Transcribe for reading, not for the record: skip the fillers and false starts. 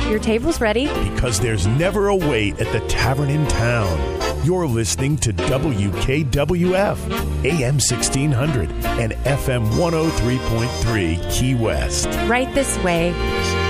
Your table's ready. Because there's never a wait at the tavern in town. You're listening to WKWF, AM 1600 and FM 103.3 Key West. Right this way.